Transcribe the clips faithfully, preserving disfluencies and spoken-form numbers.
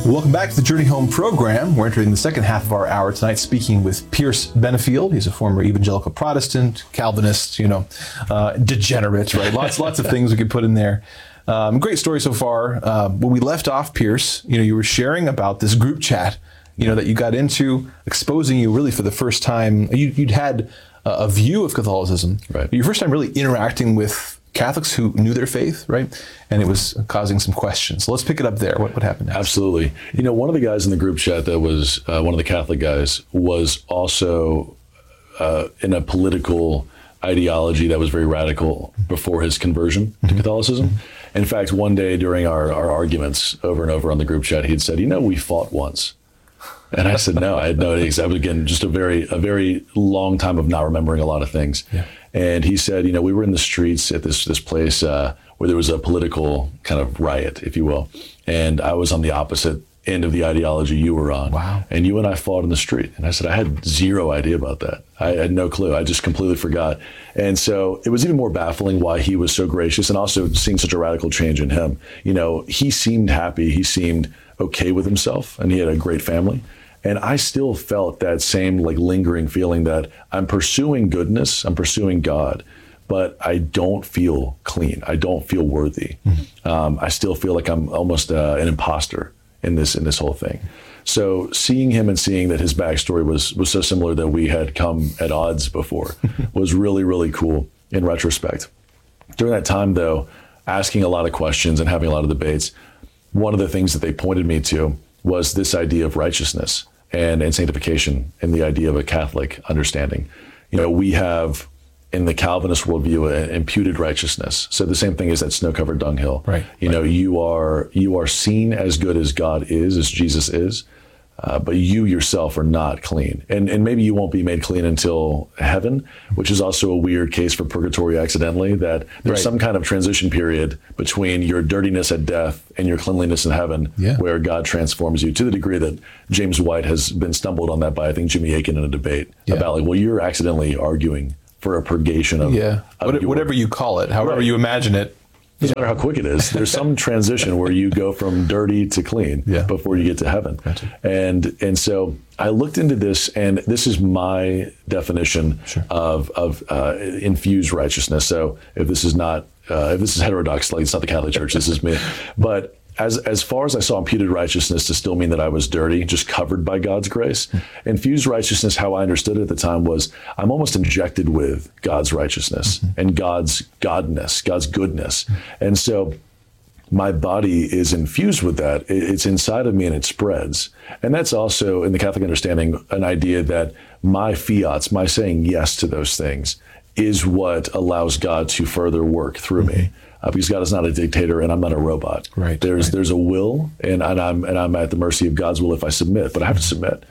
Welcome back to the Journey Home program. We're entering the second half of our hour tonight speaking with Pierce Benefield. He's a former evangelical Protestant, Calvinist, you know, uh, degenerate, right? Lots, lots of things we could put in there. Um, great story so far. Uh, when we left off, Pierce, you know, you were sharing about this group chat, you know, that you got into, exposing you really for the first time. You, you'd had a, a view of Catholicism. Right. Your first time really interacting with Catholics who knew their faith, right? And it was causing some questions. So let's pick it up there. What, what happened next? Absolutely. You know, one of the guys in the group chat that was uh, one of the Catholic guys was also uh, in a political ideology that was very radical before his conversion mm-hmm. to Catholicism. Mm-hmm. In fact, one day during our, our arguments over and over on the group chat, he'd said, you know, we fought once. And I said, no, I had no idea. I was, again, just a very, a very long time of not remembering a lot of things. Yeah. And he said, you know, we were in the streets at this this place uh, where there was a political kind of riot, if you will. And I was on the opposite end of the ideology you were on. Wow. And you and I fought in the street. And I said, I had zero idea about that. I had no clue. I just completely forgot. And so it was even more baffling why he was so gracious and also seeing such a radical change in him. You know, he seemed happy. He seemed okay with himself, and he had a great family. And I still felt that same like lingering feeling that I'm pursuing goodness, I'm pursuing God, but I don't feel clean. I don't feel worthy. Mm-hmm. Um, I still feel like I'm almost uh, an imposter in this in this whole thing. So seeing him and seeing that his backstory was was so similar that we had come at odds before was really, really cool in retrospect. During that time, though, asking a lot of questions and having a lot of debates, one of the things that they pointed me to was this idea of righteousness and, and sanctification and the idea of a Catholic understanding. You know, we have in the Calvinist worldview an imputed righteousness. So the same thing is that snow-covered dunghill. Right. You right. know, you are you are seen as good as God is, as Jesus is, uh, but you yourself are not clean. And and maybe you won't be made clean until heaven, which is also a weird case for purgatory accidentally, that there's right. some kind of transition period between your dirtiness at death and your cleanliness in heaven, yeah. where God transforms you, to the degree that James White has been stumbled on that by, I think, Jimmy Akin in a debate yeah. about like, well, you're accidentally arguing for a purgation of, yeah. of What, your, whatever you call it, however right. you imagine it. Doesn't matter how quick it is. There's some transition where you go from dirty to clean yeah. before you get to heaven. Gotcha. And and so I looked into this, and this is my definition sure. of of uh, infused righteousness. So if this is not uh, if this is heterodox, like it's not the Catholic Church, this is me. But as as far as I saw imputed righteousness to still mean that I was dirty, just covered by God's grace. Mm-hmm. Infused righteousness, how I understood it at the time, was I'm almost injected with God's righteousness mm-hmm. and God's godness, God's goodness. Mm-hmm. And so my body is infused with that. It's inside of me and it spreads. And that's also, in the Catholic understanding, an idea that my fiats, my saying yes to those things, is what allows God to further work through mm-hmm. me. Uh, because God is not a dictator and I'm not a robot. Right. There's right. there's a will, and, and I'm and I'm at the mercy of God's will if I submit, but I have to submit.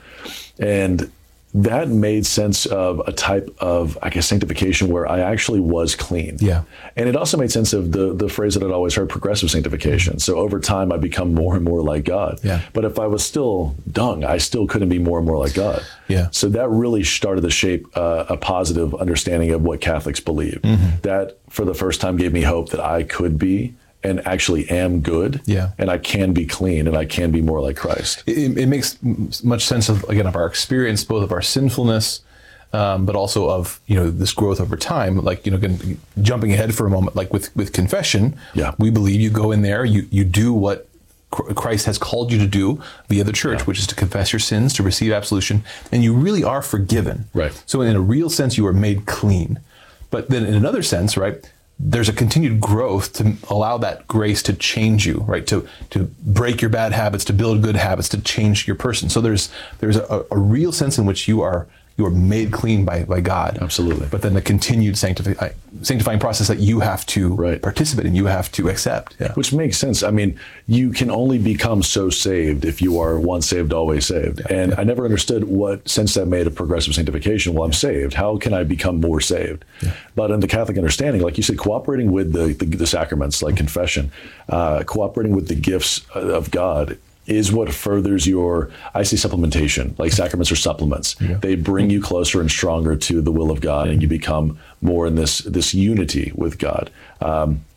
And that made sense of a type of, I guess, sanctification where I actually was clean. Yeah. And it also made sense of the the phrase that I'd always heard, progressive sanctification. So over time, I become more and more like God. Yeah. But if I was still dung, I still couldn't be more and more like God. Yeah. So that really started to shape uh, a positive understanding of what Catholics believe. Mm-hmm. That, for the first time, gave me hope that I could be and actually am good, yeah. and I can be clean, and I can be more like Christ. It, it makes much sense of, again, of our experience, both of our sinfulness, um, but also of, you know, this growth over time. Like, you know, again, jumping ahead for a moment, like with, with confession, yeah. we believe you go in there, you, you do what Christ has called you to do via the church, yeah. which is to confess your sins, to receive absolution, and you really are forgiven. Right. So in a real sense, you are made clean. But then in another sense, right, there's a continued growth to allow that grace to change you, right? To to break your bad habits, to build good habits, to change your person. So there's there's a, a real sense in which you are you are made clean by, by God. Absolutely. But then the continued sanctify, sanctifying process that you have to right. participate in, you have to accept. Yeah. Which makes sense. I mean, you can only become so saved if you are once saved, always saved. Yeah. And yeah. I never understood what sense that made of progressive sanctification. Well, I'm saved. How can I become more saved? Yeah. But in the Catholic understanding, like you said, cooperating with the, the, the sacraments, like mm-hmm. confession, uh, cooperating with the gifts of God is what furthers your, I say supplementation, like sacraments are supplements. Yeah. They bring you closer and stronger to the will of God, and you become more in this this unity with God. Um,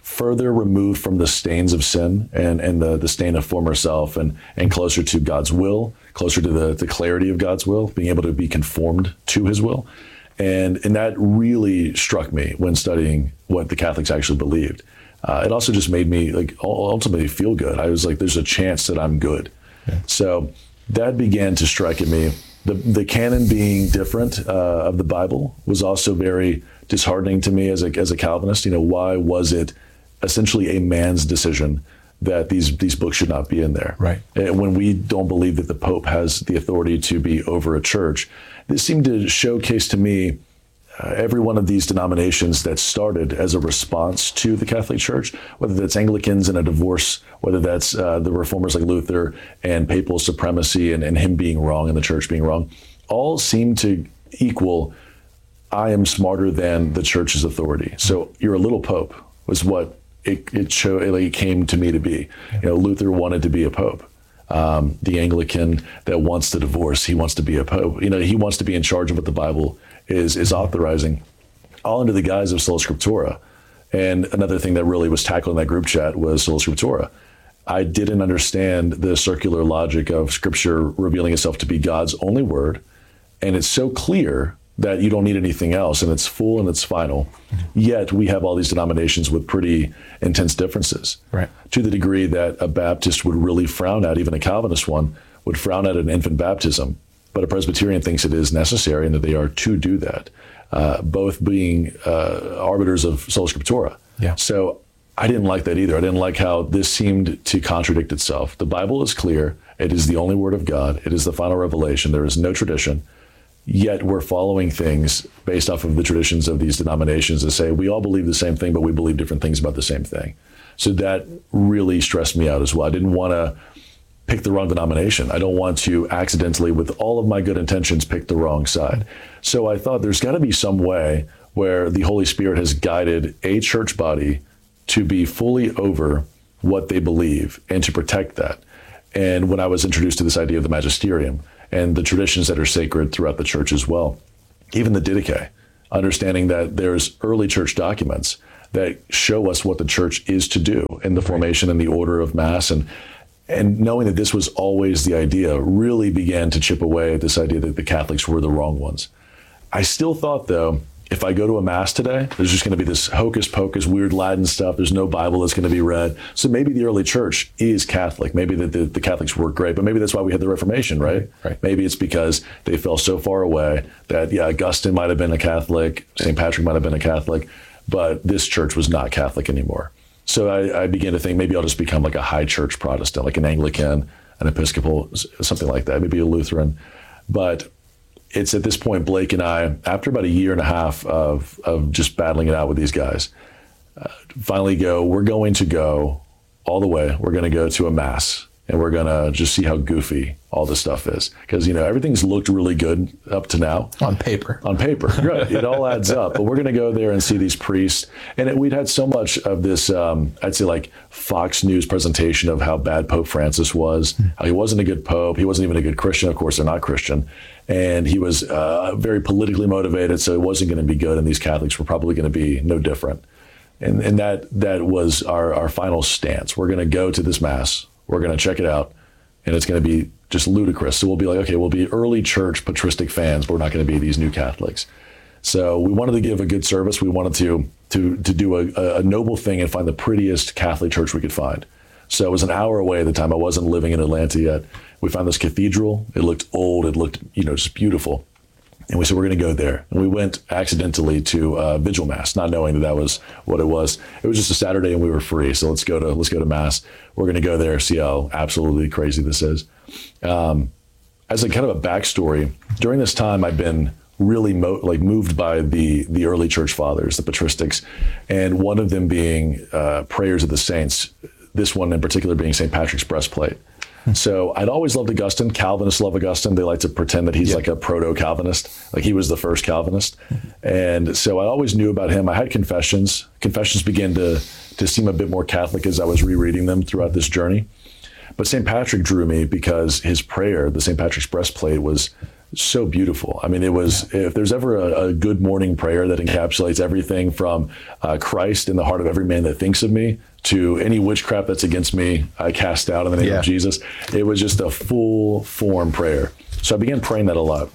further removed from the stains of sin and, and the, the stain of former self, and, and closer to God's will, closer to the, the clarity of God's will, being able to be conformed to his will. And, and that really struck me when studying what the Catholics actually believed. Uh, it also just made me like ultimately feel good. I was like, there's a chance that I'm good. Yeah. So that began to strike at me. The, the canon being different uh, of the Bible was also very disheartening to me as a, as a Calvinist. You know, why was it essentially a man's decision that these these books should not be in there? Right. And when we don't believe that the Pope has the authority to be over a church, this seemed to showcase to me uh, every one of these denominations that started as a response to the Catholic Church, whether that's Anglicans and a divorce, whether that's uh, the reformers like Luther and papal supremacy and, and him being wrong and the church being wrong, all seem to equal, I am smarter than the church's authority. So you're a little pope was what it, it showed, it like came to me to be. You know, Luther wanted to be a pope. Um, the Anglican that wants to divorce, he wants to be a pope. You know, he wants to be in charge of what the Bible is is authorizing, all under the guise of sola scriptura. And another thing that really was tackled in that group chat was sola scriptura. I didn't understand the circular logic of Scripture revealing itself to be God's only word, and it's so clear that you don't need anything else, and it's full and it's final. Yet we have all these denominations with pretty intense differences, right, to the degree that a Baptist would really frown at, even a Calvinist one, would frown at an infant baptism. But a Presbyterian thinks it is necessary and that they are to do that, uh, both being uh, arbiters of sola scriptura. Yeah. So I didn't like that either. I didn't like how this seemed to contradict itself. The Bible is clear. It is the only word of God. It is the final revelation. There is no tradition. Yet we're following things based off of the traditions of these denominations that say we all believe the same thing, but we believe different things about the same thing. So that really stressed me out as well. I didn't want to pick the wrong denomination. I don't want to accidentally, with all of my good intentions, pick the wrong side. So I thought there's got to be some way where the Holy Spirit has guided a church body to be fully over what they believe and to protect that. And when I was introduced to this idea of the magisterium, and the traditions that are sacred throughout the church as well, even the Didache, understanding that there's early church documents that show us what the church is to do in the formation and the order of Mass, and and knowing that this was always the idea really began to chip away at this idea that the Catholics were the wrong ones. I still thought, though, if I go to a Mass today, there's just going to be this hocus pocus, weird Latin stuff. There's no Bible that's going to be read. So maybe the early church is Catholic. Maybe the, the, the Catholics were great, but maybe that's why we had the Reformation, right? Right. Maybe it's because they fell so far away that, yeah, Augustine might have been a Catholic, Saint Patrick might have been a Catholic, but this church was not Catholic anymore. So I, I began to think maybe I'll just become like a high church Protestant, like an Anglican, an Episcopal, something like that, maybe a Lutheran. But it's at this point, Blake and I, after about a year and a half of, of just battling it out with these guys, uh, finally go, we're going to go all the way. We're going to go to a Mass, and we're going to just see how goofy all this stuff is. Because, you know, everything's looked really good up to now. On paper. On paper, right. It all adds up. But we're going to go there and see these priests. And it, we'd had so much of this, um, I'd say like Fox News presentation of how bad Pope Francis was, how he wasn't a good Pope. He wasn't even a good Christian. Of course, they're not Christian. And he was uh, very politically motivated, so it wasn't going to be good. And these Catholics were probably going to be no different. And, and that that was our, our final stance. We're going to go to this Mass. We're going to check it out. And it's going to be just ludicrous. So we'll be like, okay, we'll be early church patristic fans, but we're not going to be these new Catholics. So we wanted to give a good service. We wanted to to to do a, a noble thing and find the prettiest Catholic church we could find. So it was an hour away at the time. I wasn't living in Atlanta yet. We found this cathedral. It looked old. It looked, you know, just beautiful. And we said, we're going to go there. And we went accidentally to uh, Vigil Mass, not knowing that that was what it was. It was just a Saturday and we were free. So let's go to let's go to Mass. We're going to go there, see how absolutely crazy this is. Um, as a kind of a backstory, during this time, I've been really mo- like moved by the the early church fathers, the patristics, and one of them being uh, prayers of the saints. This one in particular being Saint Patrick's breastplate. So I'd always loved Augustine. Calvinists love Augustine. They like to pretend that he's yep. like a proto-Calvinist, like he was the first Calvinist. And so I always knew about him. I had confessions. Confessions began to, to seem a bit more Catholic as I was rereading them throughout this journey. But Saint Patrick drew me because his prayer, the Saint Patrick's breastplate, was so beautiful. I mean, it was, if there's ever a, a good morning prayer that encapsulates everything from uh, Christ in the heart of every man that thinks of me to any witchcraft that's against me, I cast out in the name yeah. of Jesus. It was just a full form prayer. So I began praying that a lot.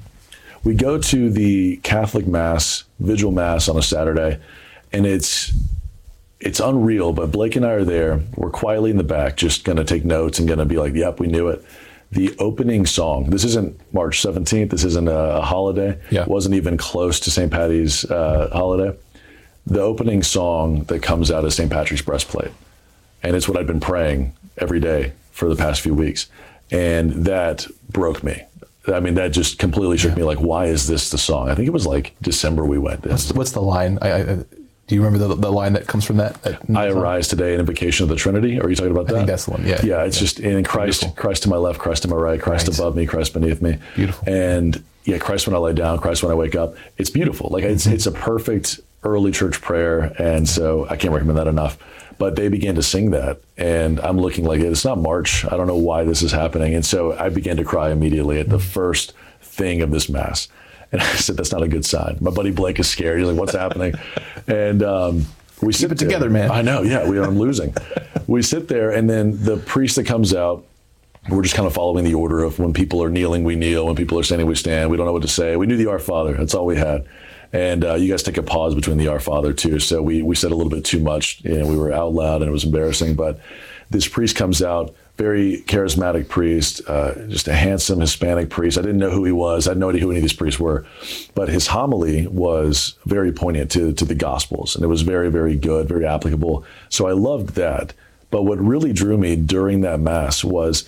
We go to the Catholic Mass, Vigil Mass on a Saturday, and it's it's unreal, but Blake and I are there. We're quietly in the back, just going to take notes and going to be like, yep, we knew it. The opening song, this isn't March seventeenth, this isn't a, a holiday, yeah. It wasn't even close to Saint Patty's uh, holiday. The opening song that comes out is Saint Patrick's Breastplate. And it's what I'd been praying every day for the past few weeks. And that broke me. I mean, that just completely shook yeah. me. Like, why is this the song? I think it was like December we went. What's, what's the line? I, I, do you remember the, the line that comes from that? that I arise today in invocation of the Trinity. Are you talking about that? I think that's the one. Yeah. Yeah. It's yeah. just in Christ, Beautiful. Christ to my left, Christ to my right, Christ right. above me, Christ beneath me. Beautiful. And yeah, Christ when I lay down, Christ when I wake up. It's beautiful. Like it's, mm-hmm. it's a perfect early church prayer. And so I can't recommend that enough. But they began to sing that, and I'm looking like, it's not March. I don't know why this is happening. And so I began to cry immediately at the first thing of this Mass. And I said, that's not a good sign. My buddy Blake is scared. He's like, what's happening? And um, we sit Keep it there. Together, man. I know, yeah, we, I'm losing. We sit there, and then the priest that comes out, we're just kind of following the order of when people are kneeling, we kneel. When people are standing, we stand. We don't know what to say. We knew the Our Father. That's all we had. And uh, you guys take a pause between the Our Father too. So we we said a little bit too much. You know, we were out loud and it was embarrassing. But this priest comes out, very charismatic priest, uh, just a handsome Hispanic priest. I didn't know who he was. I had no idea who any of these priests were. But his homily was very poignant to, to the Gospels. And it was very, very good, very applicable. So I loved that. But what really drew me during that Mass was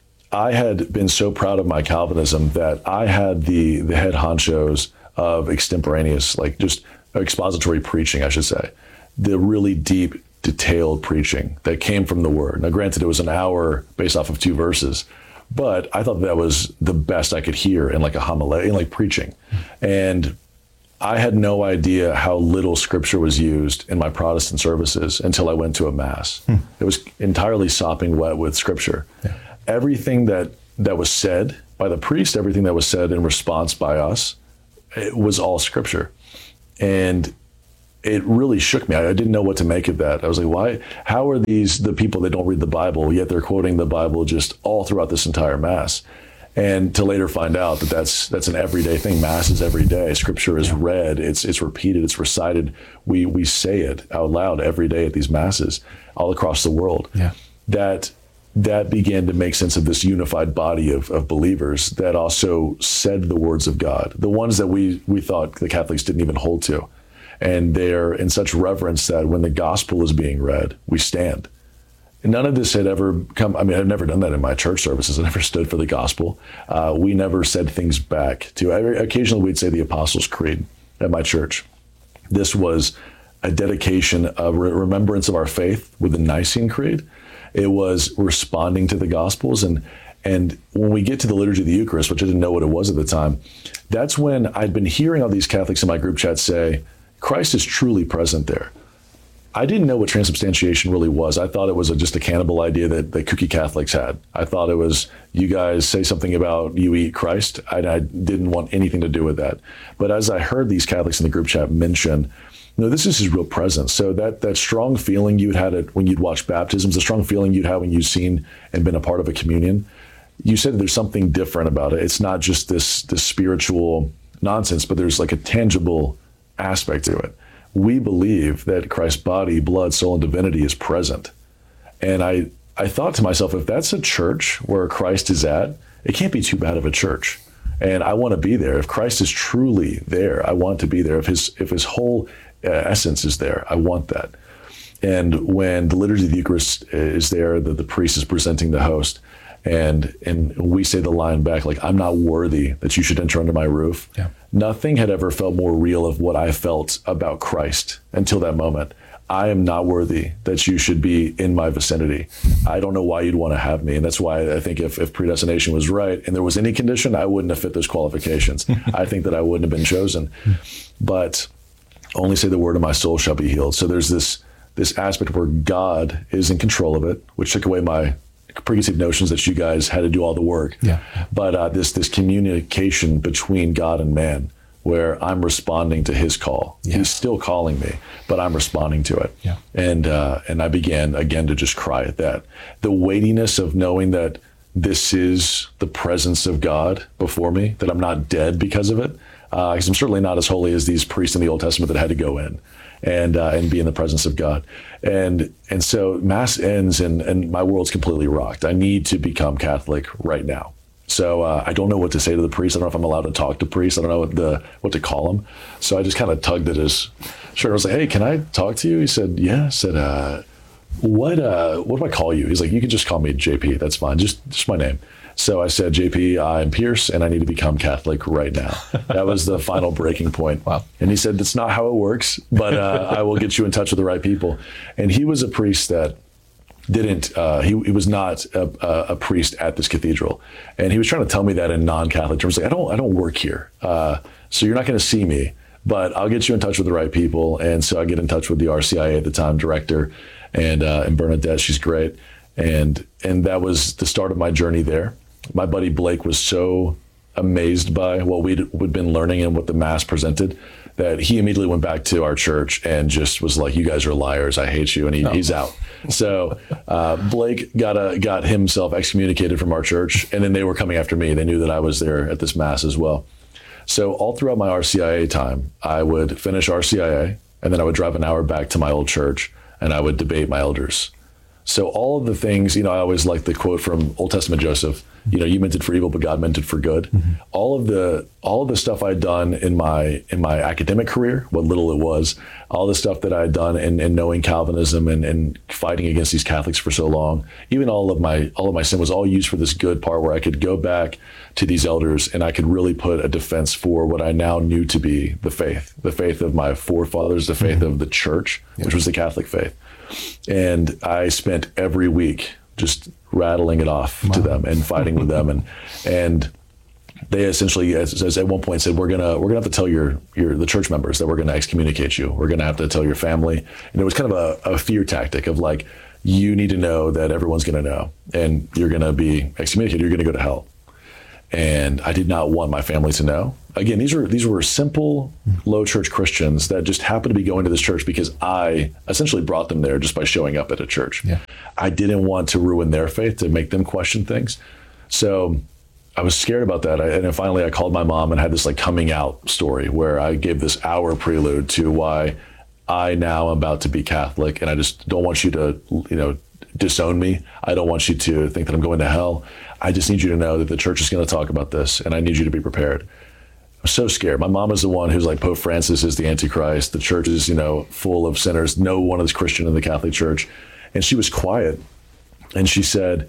I had been so proud of my Calvinism that I had the the head honchos of extemporaneous, like just expository preaching, I should say, the really deep, detailed preaching that came from the Word. Now, granted, it was an hour based off of two verses, but I thought that was the best I could hear in like a homily, in like preaching. And I had no idea how little Scripture was used in my Protestant services until I went to a Mass. Hmm. It was entirely sopping wet with Scripture. Yeah. Everything that that was said by the priest, everything that was said in response by us, it was all Scripture. And it really shook me. I, I didn't know what to make of that. I was like, why, how are these the people that don't read the Bible, yet they're quoting the Bible just all throughout this entire Mass? And to later find out that that's that's an everyday thing. Mass is every day. Scripture is read. It's it's repeated. It's recited. We we say it out loud every day at these Masses all across the world. Yeah. That that began to make sense of this unified body of, of believers that also said the words of God, the ones that we we thought the Catholics didn't even hold to. And they're in such reverence that when the gospel is being read, we stand. And none of this had ever come, I mean, I've never done that in my church services. I never stood for the gospel. Uh, we never said things back to, occasionally we'd say the Apostles' Creed at my church. This was a dedication of re- remembrance of our faith with the Nicene Creed. It was responding to the Gospels. And and when we get to the Liturgy of the Eucharist, which I didn't know what it was at the time, that's when I'd been hearing all these Catholics in my group chat say, Christ is truly present there. I didn't know what transubstantiation really was. I thought it was a, just a cannibal idea that the kooky Catholics had. I thought it was, you guys say something about you eat Christ. I, I didn't want anything to do with that. But as I heard these Catholics in the group chat mention, no, this is his real presence. So that that strong feeling you'd had it when you'd watched baptisms, the strong feeling you'd had when you'd seen and been a part of a communion, you said there's something different about it. It's not just this this spiritual nonsense, but there's like a tangible aspect to it. We believe that Christ's body, blood, soul, and divinity is present. And I, I thought to myself, if that's a church where Christ is at, it can't be too bad of a church. And I want to be there. If Christ is truly there, I want to be there. If his if his whole uh, essence is there, I want that. And when the Liturgy of the Eucharist is there, the, the priest is presenting the host, and and we say the line back, like, I'm not worthy that you should enter under my roof. Yeah. Nothing had ever felt more real of what I felt about Christ until that moment. I am not worthy that you should be in my vicinity. I don't know why you'd want to have me. And that's why I think if, if predestination was right and there was any condition, I wouldn't have fit those qualifications. I think that I wouldn't have been chosen. But only say the word of my soul shall be healed. So there's this this aspect where God is in control of it, which took away my preconceived notions that you guys had to do all the work. Yeah. But uh, this this communication between God and man, where I'm responding to his call. Yeah. He's still calling me, but I'm responding to it. Yeah. And uh, and I began again to just cry at that. The weightiness of knowing that this is the presence of God before me, that I'm not dead because of it. Because uh, I'm certainly not as holy as these priests in the Old Testament that had to go in and uh, and be in the presence of God. And and so Mass ends and, and my world's completely rocked. I need to become Catholic right now. So uh, I don't know what to say to the priest. I don't know if I'm allowed to talk to priests. I don't know what, the, what to call him. So I just kind of tugged at his shirt. I was like, hey, can I talk to you? He said, yeah. I said, uh, what uh, what do I call you? He's like, you can just call me J P. That's fine. Just, just my name. So I said, J P, I'm Pierce, and I need to become Catholic right now. That was the final breaking point. Wow. And he said, that's not how it works, but uh, I will get you in touch with the right people. And he was a priest that didn't, uh, he, he was not a, a priest at this cathedral. And he was trying to tell me that in non-Catholic terms. Like, I don't, I don't work here. Uh, so you're not going to see me, but I'll get you in touch with the right people. And so I get in touch with the R C I A at the time director, and, uh, and Bernadette, she's great. And, and that was the start of my journey there. My buddy Blake was so amazed by what we'd, we'd been learning and what the Mass presented that he immediately went back to our church and just was like, you guys are liars. I hate you. And he, no. he's out. So uh, Blake got a, got himself excommunicated from our church, and then they were coming after me. They knew that I was there at this Mass as well. So all throughout my R C I A time, I would finish R C I A, and then I would drive an hour back to my old church, and I would debate my elders. So all of the things, you know, I always like the quote from Old Testament Joseph, you know, you meant it for evil, but God meant it for good. Mm-hmm. All of the all of the stuff I'd done in my in my academic career, what little it was, all the stuff that I'd done in, in knowing Calvinism and, and fighting against these Catholics for so long, even all of my all of my sin was all used for this good part where I could go back to these elders and I could really put a defense for what I now knew to be the faith, the faith of my forefathers, the faith mm-hmm. of the church, yeah. which was the Catholic faith. And I spent every week just rattling it off wow. to them and fighting with them, and and they essentially, as, as at one point said, we're gonna we're gonna have to tell your your the church members that we're gonna excommunicate you. We're gonna have to tell your family, and it was kind of a, a fear tactic of like, you need to know that everyone's gonna know, and you're gonna be excommunicated. You're gonna go to hell. And I did not want my family to know. Again, these were these were simple, low church Christians that just happened to be going to this church because I essentially brought them there just by showing up at a church. Yeah. I didn't want to ruin their faith, to make them question things. So I was scared about that. I, and then finally I called my mom and had this like coming out story where I gave this hour prelude to why I now am about to be Catholic, and I just don't want you to, you know, disown me. I don't want you to think that I'm going to hell. I just need you to know that the church is going to talk about this, and I need you to be prepared. I'm so scared. My mom is the one who's like, Pope Francis is the Antichrist. The church is, you know, full of sinners. No one is Christian in the Catholic Church. And she was quiet. And she said,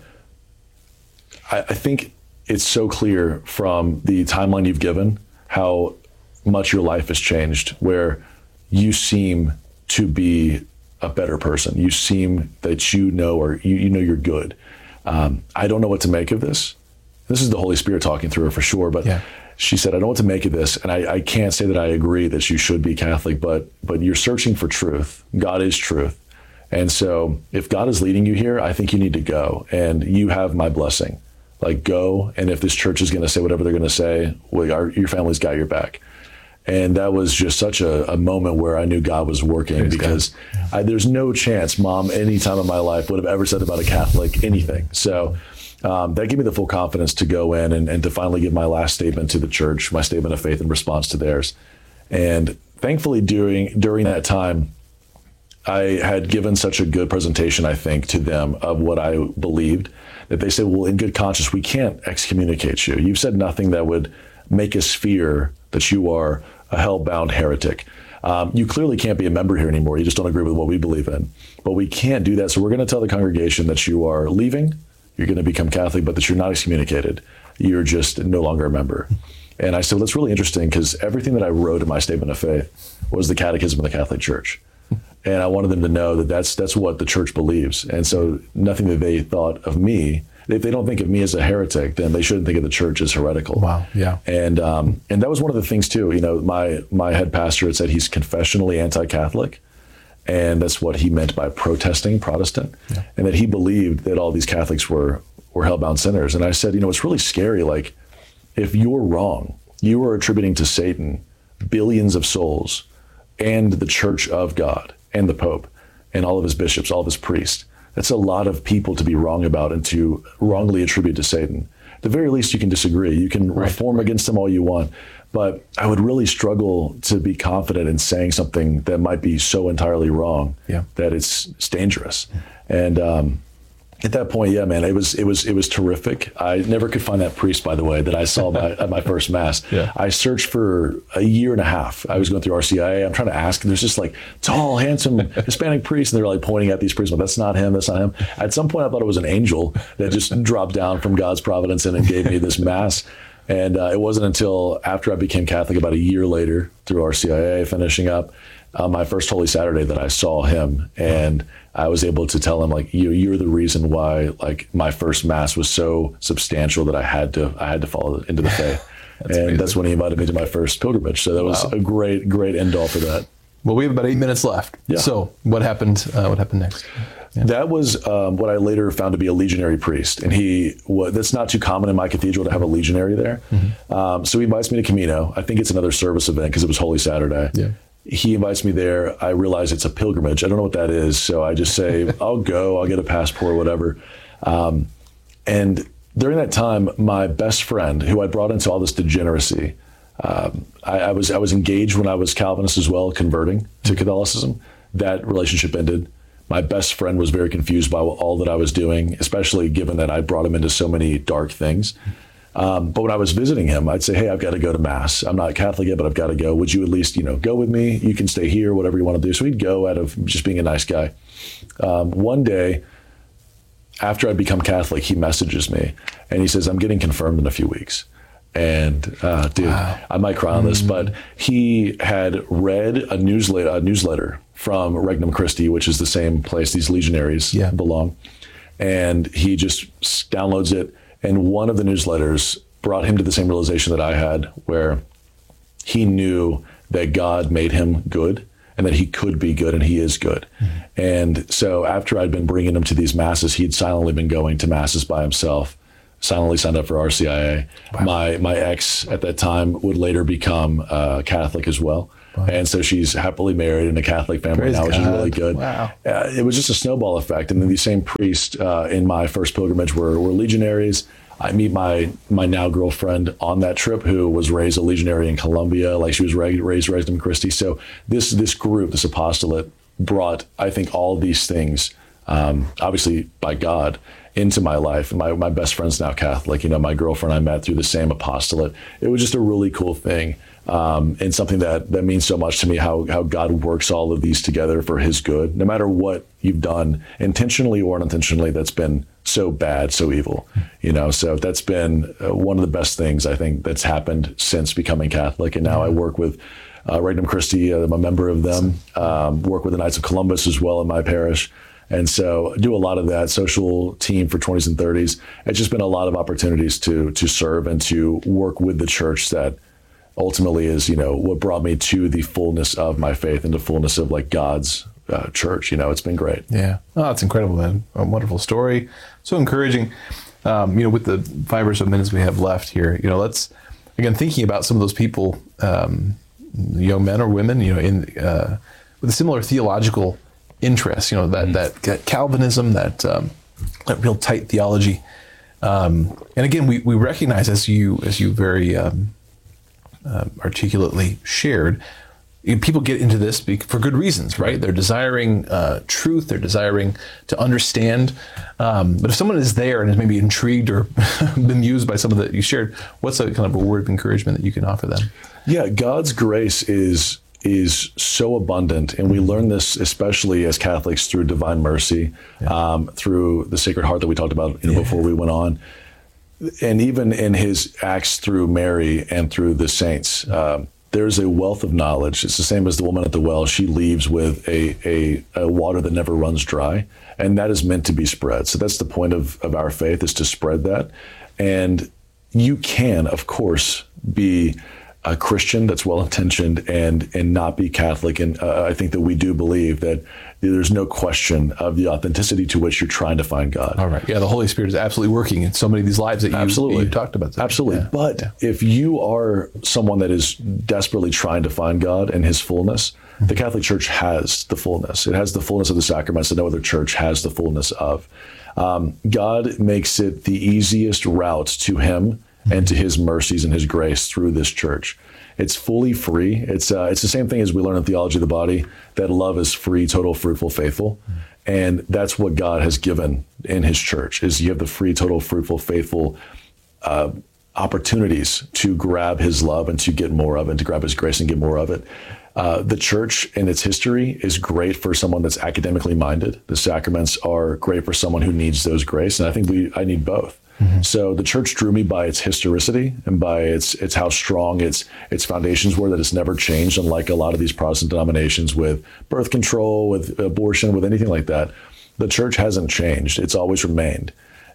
I, I think it's so clear from the timeline you've given how much your life has changed, where you seem to be a better person. You seem that you know, or you, you know you're good. Um, I don't know what to make of this. This is the Holy Spirit talking through her for sure, but yeah. She said, I don't know what to make of this, and I, I can't say that I agree that you should be Catholic, but but you're searching for truth. God is truth. And so if God is leading you here, I think you need to go, and you have my blessing. Like, go, and if this church is going to say whatever they're going to say, well, our, your family's got your back. And that was just such a, a moment where I knew God was working, Praise because yeah. I, there's no chance Mom, any time in my life, would have ever said about a Catholic anything. So um, that gave me the full confidence to go in and, and to finally give my last statement to the church, my statement of faith in response to theirs. And thankfully, during during that time, I had given such a good presentation, I think, to them of what I believed, that they said, well, in good conscience, we can't excommunicate you. You've said nothing that would make us fear that you are a hell-bound heretic. Um, you clearly can't be a member here anymore. You just don't agree with what we believe in. But we can't do that. So we're going to tell the congregation that you are leaving, you're going to become Catholic, but that you're not excommunicated. You're just no longer a member. And I said, well, that's really interesting, because everything that I wrote in my statement of faith was the Catechism of the Catholic Church. And I wanted them to know that that's, that's what the church believes. And so nothing that they thought of me, if they don't think of me as a heretic, then they shouldn't think of the church as heretical. Wow, yeah. And um, and that was one of the things too. You know, my my head pastor had said he's confessionally anti-Catholic, and that's what he meant by protesting Protestant, yeah. and that he believed that all these Catholics were were hellbound sinners. And I said, you know, it's really scary. Like, if you're wrong, you are attributing to Satan billions of souls and the Church of God and the Pope and all of his bishops, all of his priests. That's a lot of people to be wrong about and to wrongly attribute to Satan. At the very least, you can disagree. You can right. reform against them all you want. But I would really struggle to be confident in saying something that might be so entirely wrong yeah. that it's, it's dangerous. And um, at that point, yeah, man, it was it was it was terrific. I never could find that priest, by the way, that I saw my, at my first mass. Yeah. I searched for a year and a half. I was going through R C I A. I'm trying to ask, and there's just like tall, handsome Hispanic priests, and they're like pointing at these priests. But that's not him. That's not him. At some point, I thought it was an angel that just dropped down from God's providence and, and gave me this mass. And uh, it wasn't until after I became Catholic, about a year later, through R C I A, finishing up uh, my first Holy Saturday, that I saw him, and I was able to tell him, like, you, you're the reason why, like, my first mass was so substantial that I had to, I had to follow into the faith. that's and amazing. That's when he invited me to my first pilgrimage. So that was wow. a great, great end all for that. Well, we have about eight minutes left. Yeah. So what happened? Uh, what happened next? Yeah. That was um, what I later found to be a legionary priest, and he. Well, that's not too common in my cathedral to have a legionary there. Mm-hmm. Um, so he invites me to Camino. I think it's another service event because it was Holy Saturday. Yeah. He invites me there. I realize it's a pilgrimage. I don't know what that is. So I just say, I'll go, I'll get a passport, whatever. Um, and during that time, my best friend, who I brought into all this degeneracy, um, I, I was I was engaged when I was Calvinist as well, converting to Catholicism. That relationship ended. My best friend was very confused by all that I was doing, especially given that I brought him into so many dark things. Um, but when I was visiting him, I'd say, hey, I've got to go to Mass. I'm not Catholic yet, but I've got to go. Would you at least, you know, go with me? You can stay here, whatever you want to do. So he'd go out of just being a nice guy. Um, one day, after I'd become Catholic, he messages me and he says, I'm getting confirmed in a few weeks. And uh, dude, wow. I might cry on this, mm. but he had read a newsletter, a newsletter from Regnum Christi, which is the same place these legionaries yeah. belong. And he just downloads it. And one of the newsletters brought him to the same realization that I had, where he knew that God made him good and that he could be good, and he is good. Mm-hmm. And so after I'd been bringing him to these masses, he'd silently been going to masses by himself, silently signed up for R C I A. Wow. My my ex at that time would later become uh, Catholic as well. Wow. And so she's happily married in a Catholic family Praise now, God. Which is really good. Wow. Uh, it was just a snowball effect. And then these same priests uh, in my first pilgrimage were, were legionaries. I meet my my now girlfriend on that trip, who was raised a legionary in Colombia, like she was raised raised Regnum Christi. So this this group, this apostolate, brought, I think, all these things, um, obviously by God, into my life. My my best friend's now Catholic. You know, my girlfriend I met through the same apostolate. It was just a really cool thing. Um, and something that, that means so much to me, how, how God works all of these together for his good, no matter what you've done, intentionally or unintentionally, that's been so bad, so evil, you know? So that's been uh, one of the best things I think that's happened since becoming Catholic. And now I work with uh, Regnum Christi. I'm a member of them, um, work with the Knights of Columbus as well in my parish. And so I do a lot of that social team for twenties and thirties. It's just been a lot of opportunities to, to serve and to work with the church that ultimately is, you know, what brought me to the fullness of my faith and the fullness of like God's uh, church. You know, it's been great. Yeah. Oh, it's incredible, man. A wonderful story. So encouraging. Um, you know, with the five or so minutes we have left here, you know, let's, again, thinking about some of those people, um, young men or women, you know, in uh, with a similar theological interest, you know, that, mm-hmm. that, that Calvinism, that, um, that real tight theology. Um, and again, we, we recognize, as you, as you very, um, Uh, articulately shared, people get into this for good reasons, right? They're desiring uh, truth, they're desiring to understand. Um, but if someone is there and is maybe intrigued or bemused by some of that you shared, what's a kind of a word of encouragement that you can offer them? Yeah, God's grace is is so abundant, and we learn this especially as Catholics through divine mercy, yeah. um, through the Sacred Heart that we talked about you know, yeah. before we went on. And even in his acts through Mary and through the saints, um, there's a wealth of knowledge. It's the same as the woman at the well. She leaves with a, a, a water that never runs dry, and that is meant to be spread. So that's the point of, of our faith, is to spread that. And you can, of course, be a Christian that's well-intentioned and and not be Catholic. And uh, I think that we do believe that there's no question of the authenticity to which you're trying to find God. All right. Yeah, the Holy Spirit is absolutely working in so many of these lives that you, Absolutely. you talked about today. Absolutely. Yeah. But Yeah. if you are someone that is desperately trying to find God and his fullness, the Catholic Church has the fullness. It has the fullness of the sacraments that no other church has the fullness of. Um, God makes it the easiest route to him and to his mercies and his grace through this church. It's fully free. It's uh, it's the same thing as we learn in Theology of the Body, that love is free, total, fruitful, faithful. And that's what God has given in his church, is you have the free, total, fruitful, faithful uh, opportunities to grab his love and to get more of it, and to grab his grace and get more of it. Uh, the church in its history is great for someone that's academically minded. The sacraments are great for someone who needs those grace. And I think we I need both. Mm-hmm. So the church drew me by its historicity and by its its how strong its its foundations were, that it's never changed, unlike a lot of these Protestant denominations with birth control, with abortion, with anything like that. The church hasn't changed. It's always remained.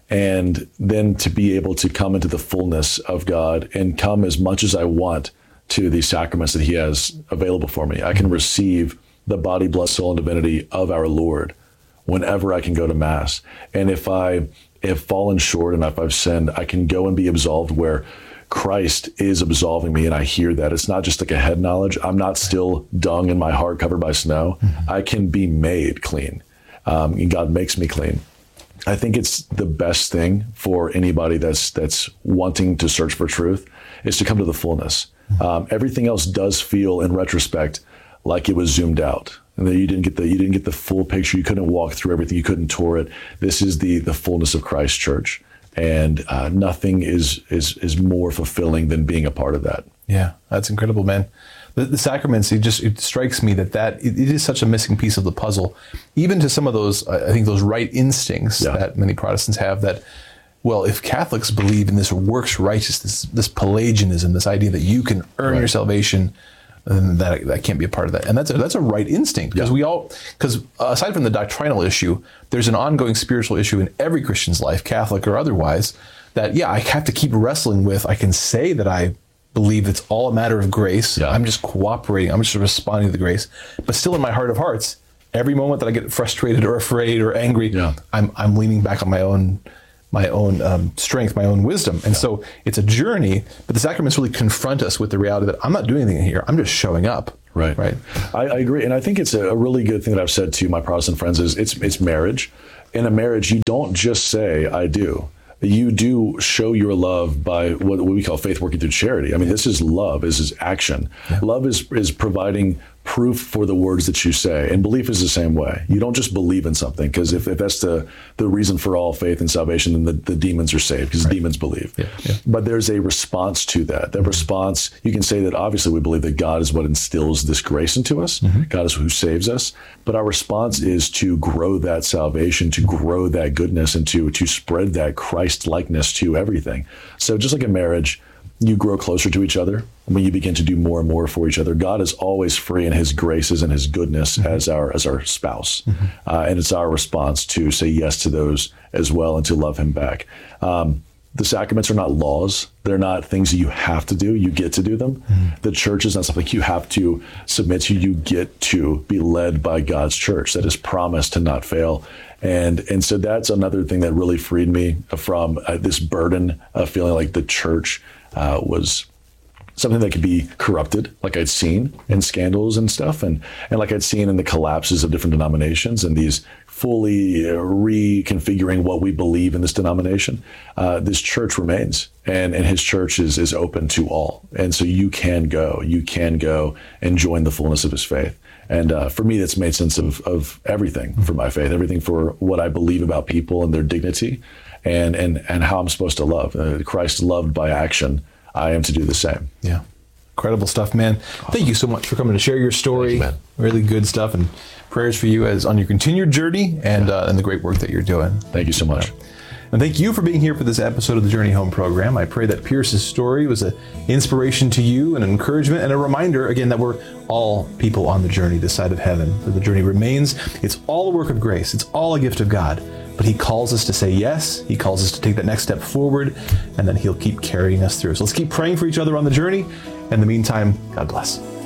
And then to be able to come into the fullness of God and come as much as I want to the sacraments that he has available for me. I can receive the body, blood, soul, and divinity of our Lord whenever I can go to Mass. And if I have fallen short and if I've sinned, I can go and be absolved where Christ is absolving me, and I hear that. It's not just like a head knowledge. I'm not still dung in my heart covered by snow. Mm-hmm. I can be made clean. Um, and God makes me clean. I think it's the best thing for anybody that's that's wanting to search for truth, is to come to the fullness. Um, everything else does feel, in retrospect, like it was zoomed out, and that you didn't get the you didn't get the full picture. You couldn't walk through everything. You couldn't tour it. This is the the fullness of Christ Church, and uh, nothing is is is more fulfilling than being a part of that. Yeah, that's incredible, man. The, the sacraments, it just it strikes me that that it, it is such a missing piece of the puzzle, even to some of those I think those right instincts yeah. that many Protestants have. That, well, if Catholics believe in this works righteousness, this Pelagianism, this idea that you can earn right. your salvation, then that that can't be a part of that. And that's a, that's a right instinct, because yeah. we all because aside from the doctrinal issue, there's an ongoing spiritual issue in every Christian's life, Catholic or otherwise, that yeah I have to keep wrestling with. I can say that I believe it's all a matter of grace. Yeah. I'm just cooperating. I'm just responding to the grace. But still, in my heart of hearts, every moment that I get frustrated or afraid or angry, yeah. I'm I'm leaning back on my own my own um, strength, my own wisdom. And yeah. so it's a journey, but the sacraments really confront us with the reality that I'm not doing anything here. I'm just showing up. Right. Right. I, I agree. And I think it's a really good thing that I've said to my Protestant friends is it's it's marriage. In a marriage, you don't just say, I do. You do show your love by what we call faith working through charity. I mean, this is love. This is action. Yeah. Love is is providing proof for the words that you say. And belief is the same way. You don't just believe in something, because if, if that's the, the reason for all faith and salvation, then the, the demons are saved, because right. demons believe. Yeah. Yeah. But there's a response to that. That mm-hmm. response, you can say that obviously we believe that God is what instills this grace into us. Mm-hmm. God is who saves us. But our response is to grow that salvation, to grow that goodness, and to, to spread that Christ-likeness to everything. So just like a marriage, you grow closer to each other when you begin to do more and more for each other. God is always free in his graces and his goodness mm-hmm. as our as our spouse. Mm-hmm. Uh, and it's our response to say yes to those as well and to love him back. Um, the sacraments are not laws. They're not things that you have to do. You get to do them. Mm-hmm. The church is not something you have to submit to. You get to be led by God's church that is promised to not fail. And and so that's another thing that really freed me from uh, this burden of feeling like the church Uh, was something that could be corrupted, like I'd seen in scandals and stuff, and and like I'd seen in the collapses of different denominations and these fully uh, reconfiguring what we believe in this denomination. Uh, this church remains, and and his church is is open to all, and so you can go, you can go and join the fullness of his faith. And uh, for me, that's made sense of of everything for my faith, everything for what I believe about people and their dignity. And, and and how I'm supposed to love. Uh, Christ loved by action. I am to do the same. Yeah. Incredible stuff, man. Awesome. Thank you so much for coming to share your story. Thanks, man. Really good stuff, and prayers for you as on your continued journey and yeah. uh, and the great work that you're doing. Thank you so much. Yeah. And thank you for being here for this episode of the Journey Home program. I pray that Pierce's story was an inspiration to you, an encouragement, and a reminder, again, that we're all people on the journey this side of heaven. That the journey remains. It's all a work of grace. It's all a gift of God. but he calls us to say yes. He calls us to take that next step forward, and then he'll keep carrying us through. So let's keep praying for each other on the journey. In the meantime, God bless.